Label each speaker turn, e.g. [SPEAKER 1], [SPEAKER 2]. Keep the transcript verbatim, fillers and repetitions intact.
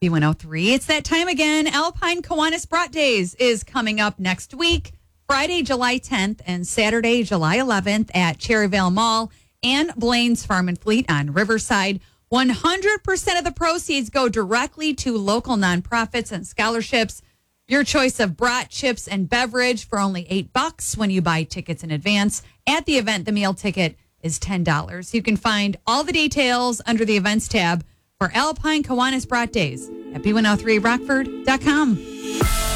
[SPEAKER 1] B one oh three. It's that time again. Alpine Kiwanis Brat Days is coming up next week, Friday, July tenth and Saturday, July eleventh at Cherryvale Mall and Blaine's Farm and Fleet on Riverside. one hundred percent of the proceeds go directly to local nonprofits and scholarships. Your choice of brat, chips, and beverage for only eight bucks when you buy tickets in advance. At the event, the meal ticket is ten dollars. You can find all the details under the events tab for Alpine Kiwanis Brat Days at B one oh three Rockford dot com.